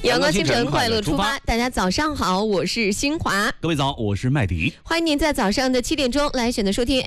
阳光清晨，快乐出发。大家早上好，我是新华。 各位早，我是麦迪。 欢迎您在早上的7点钟来选择收听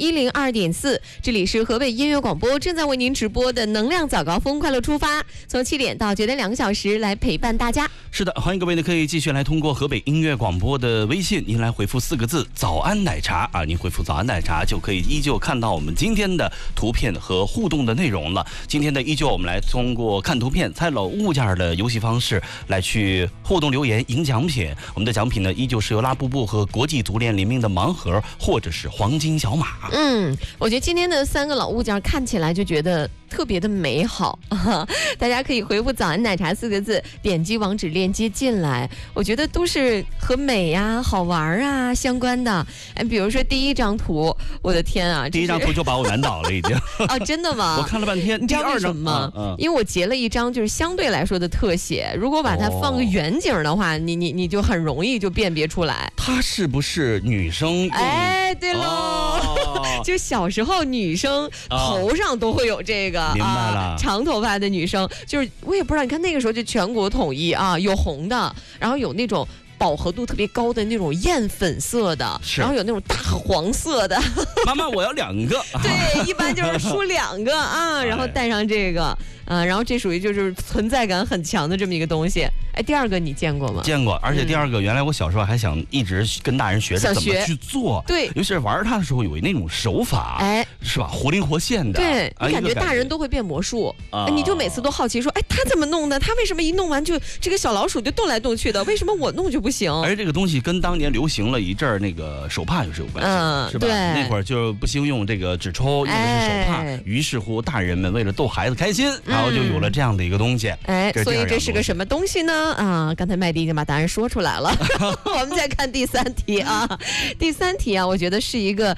FM102.4，这里是河北音乐广播正在为您直播的能量早高峰，快乐出发。从7点到9点2个小时来陪伴大家。 是的，欢迎各位呢，可以继续来通过河北音乐广播的微信，您来回复4个字“早安奶茶”啊，您回复“早安奶茶”就可以依旧看到我们今天的图片和互动的内容了。今天的依旧我们来通过看图片、猜老物件的游戏方式来去互动留言赢奖品。我们的奖品呢，依旧是由拉布布和国际足联联名的盲盒或者是黄金小马。 我觉得今天的3个老物件看起来就觉得特别的美好啊！大家可以回复“早安奶茶”4个字，点击网址链接进来。我觉得都是和美呀、好玩啊相关的。比如说第一张图，我的天啊， 第一张图就把我难倒了，已经。 哦，真的吗？ 我看了半天。 你知道为什么吗？因为我截了一张就是相对来说的特写，如果把它放个远景的话，你就很容易就辨别出来。 它是不是女生？ 哎，对喽。就小时候女生头上都会有这个， 明白了， 长头发的女生，就是我也不知道，你看那个时候就全国统一啊，有红的，然后有那种饱和度特别高的那种艳粉色的，然后有那种大黄色的。 妈妈，我要2个。 对，一般就是输2个啊，然后带上这个。然后这属于就是存在感很强的这么一个东西。哎，第2个你见过吗？ 见过，而且第2个原来我小时候还想一直跟大人学着怎么去做。 对， 尤其是玩它的时候有那种手法， 哎， 是吧？活灵活现的。 对，你感觉大人都会变魔术，你就每次都好奇说，哎，他怎么弄的？他为什么一弄完就这个小老鼠就动来动去的？为什么我弄就不行？ 而这个东西跟当年流行了一阵儿那个手帕也是有关系的，是吧？ 对， 那会儿就不兴用这个纸抽，用的是手帕。于是乎，大人们为了逗孩子开心，然后就有了这样的一个东西。 所以这是个什么东西呢？刚才麦迪已经把答案说出来了。我们再看第3题啊。第3题啊，我觉得是一个